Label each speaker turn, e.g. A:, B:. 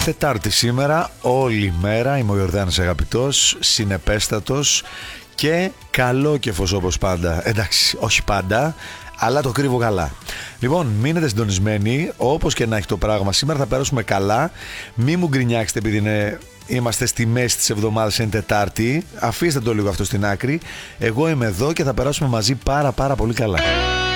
A: Τετάρτη σήμερα, όλη μέρα είμαι ο Ιορδάνης Αγαπητός, συνεπέστατος και καλόκεφος όπως πάντα. Εντάξει, όχι πάντα, αλλά το κρύβω καλά. Λοιπόν, μείνετε συντονισμένοι, όπως και να έχει το πράγμα. Σήμερα θα περάσουμε καλά. Μη μου γκρινιάξετε επειδή είμαστε στη μέση της εβδομάδας, είναι Τετάρτη. Αφήστε το λίγο αυτό στην άκρη. Εγώ είμαι εδώ και θα περάσουμε μαζί πάρα πολύ καλά.